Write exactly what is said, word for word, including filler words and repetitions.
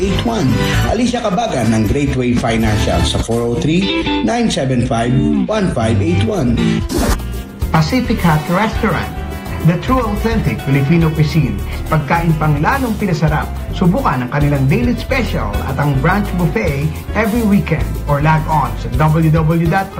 eight one. Alicia Cabagan ng Great Way Financial sa four oh three, nine seven five, one five eight one. Pacific Hut Restaurant, the true authentic Filipino cuisine. Pagkain pang lalong pinasarap. Subukan ang kanilang daily special at ang brunch buffet every weekend or log on sa w w w dot